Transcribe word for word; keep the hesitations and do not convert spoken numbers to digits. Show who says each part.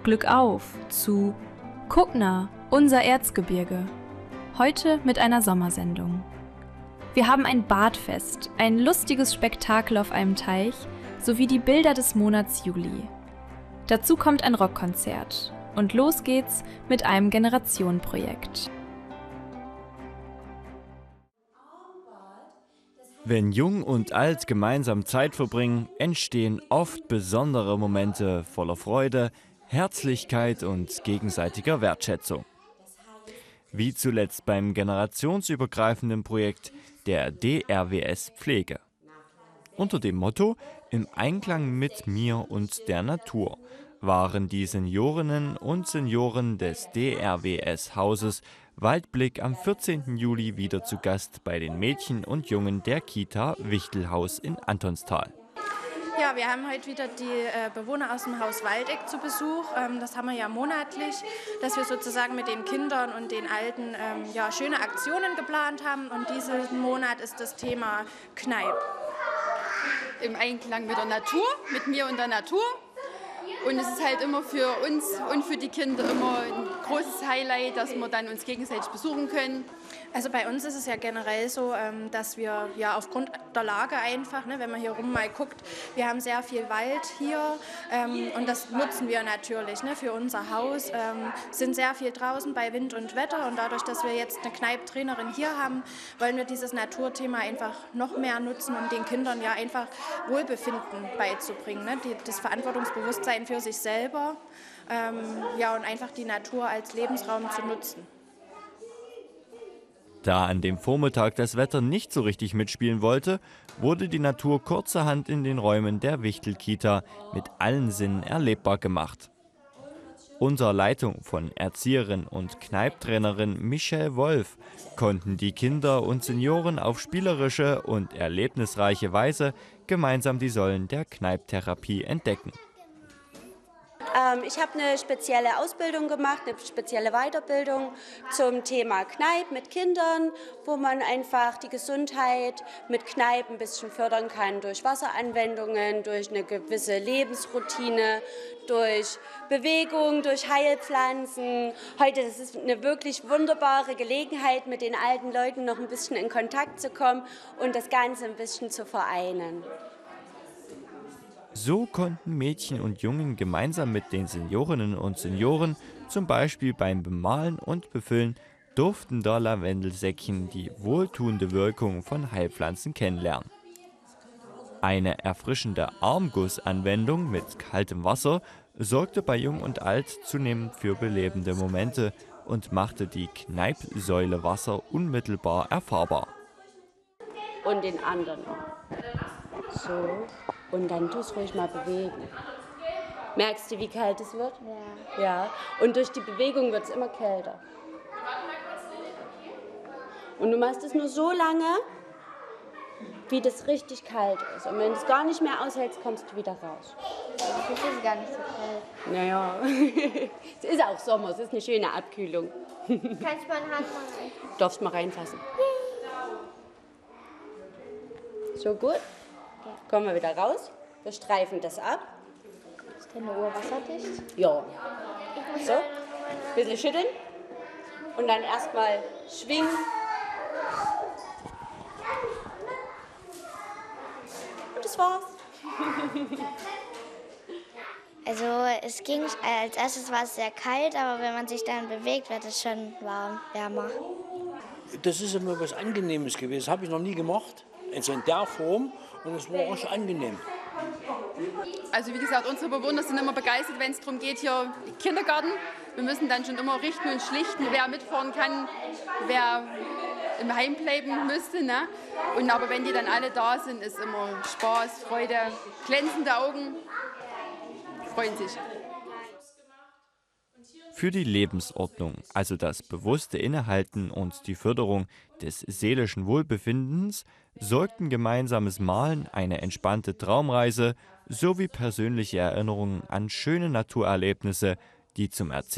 Speaker 1: Glück auf zu Guckna, unser Erzgebirge. Heute mit einer Sommersendung. Wir haben ein Badfest, ein lustiges Spektakel auf einem Teich sowie die Bilder des Monats Juli. Dazu kommt ein Rockkonzert und los geht's mit einem Generationenprojekt.
Speaker 2: Wenn Jung und Alt gemeinsam Zeit verbringen, entstehen oft besondere Momente voller Freude, Herzlichkeit und gegenseitiger Wertschätzung. Wie zuletzt beim generationsübergreifenden Projekt der D R W S Pflege. Unter dem Motto „Im Einklang mit mir und der Natur“ waren die Seniorinnen und Senioren des D R W S-Hauses Waldblick am vierzehnten Juli wieder zu Gast bei den Mädchen und Jungen der Kita Wichtelhaus in Antonstal.
Speaker 3: Ja, wir haben heute wieder die äh, Bewohner aus dem Haus Waldeck zu Besuch. Ähm, das haben wir ja monatlich, dass wir sozusagen mit den Kindern und den Alten ähm, ja, schöne Aktionen geplant haben. Und diesen Monat ist das Thema Kneipp.
Speaker 4: Im Einklang mit der Natur, mit mir und der Natur. Und es ist halt immer für uns und für die Kinder immer ein großes Highlight, dass wir dann uns gegenseitig besuchen können.
Speaker 3: Also bei uns ist es ja generell so, dass wir ja aufgrund der Lage einfach, ne, wenn man hier rum mal guckt, wir haben sehr viel Wald hier ähm, und das nutzen wir natürlich ne, für unser Haus, ähm, sind sehr viel draußen bei Wind und Wetter und dadurch, dass wir jetzt eine Kneipp-Trainerin hier haben, wollen wir dieses Naturthema einfach noch mehr nutzen, um den Kindern ja einfach Wohlbefinden beizubringen, ne, die, das Verantwortungsbewusstsein für sich selber ähm, ja, und einfach die Natur als Lebensraum zu nutzen.
Speaker 2: Da an dem Vormittag das Wetter nicht so richtig mitspielen wollte, wurde die Natur kurzerhand in den Räumen der Wichtel-Kita mit allen Sinnen erlebbar gemacht. Unter Leitung von Erzieherin und Kneipptrainerin Michelle Wolf konnten die Kinder und Senioren auf spielerische und erlebnisreiche Weise gemeinsam die Säulen der Kneipptherapie entdecken.
Speaker 5: Ich habe eine spezielle Ausbildung gemacht, eine spezielle Weiterbildung zum Thema Kneipp mit Kindern, wo man einfach die Gesundheit mit Kneipp ein bisschen fördern kann durch Wasseranwendungen, durch eine gewisse Lebensroutine, durch Bewegung, durch Heilpflanzen. Heute das ist eine wirklich wunderbare Gelegenheit, mit den alten Leuten noch ein bisschen in Kontakt zu kommen und das Ganze ein bisschen zu vereinen.
Speaker 2: So konnten Mädchen und Jungen gemeinsam mit den Seniorinnen und Senioren zum Beispiel beim Bemalen und Befüllen duftender Lavendelsäckchen die wohltuende Wirkung von Heilpflanzen kennenlernen. Eine erfrischende Armgussanwendung mit kaltem Wasser sorgte bei Jung und Alt zunehmend für belebende Momente und machte die Kneippsäule Wasser unmittelbar erfahrbar.
Speaker 5: Und den anderen so. Und dann tust du ruhig mal bewegen. Merkst du, wie kalt es wird? Ja. Ja. Und durch die Bewegung wird es immer kälter. Und du machst es nur so lange, wie das richtig kalt ist. Und wenn du es gar nicht mehr aushältst, kommst du wieder raus.
Speaker 6: Das ist gar nicht so kalt.
Speaker 5: Naja, es ist auch Sommer, es ist eine schöne Abkühlung.
Speaker 6: Kann ich meine Hand mal rein?
Speaker 5: Du darfst mal reinfassen. So gut? Kommen wir wieder raus. Wir streifen das ab.
Speaker 6: Ist deine Uhr wasserdicht?
Speaker 5: Ja. So, ein bisschen schütteln. Und dann erstmal schwingen. Und das war's.
Speaker 6: Also es ging, als erstes war es sehr kalt, aber wenn man sich dann bewegt, wird es schon warm, wärmer.
Speaker 7: Das ist immer was Angenehmes gewesen. Das habe ich noch nie gemacht. Also in der Form. Und es war auch angenehm.
Speaker 4: Also wie gesagt, unsere Bewohner sind immer begeistert, wenn es darum geht, hier Kindergarten. Wir müssen dann schon immer richten und schlichten, wer mitfahren kann, wer im Heim bleiben müsste. Ne? Und aber wenn die dann alle da sind, ist immer Spaß, Freude, glänzende Augen, freuen sich.
Speaker 2: Für die Lebensordnung, also das bewusste Innehalten und die Förderung des seelischen Wohlbefindens, sorgten gemeinsames Malen, eine entspannte Traumreise sowie persönliche Erinnerungen an schöne Naturerlebnisse, die zum Erzählen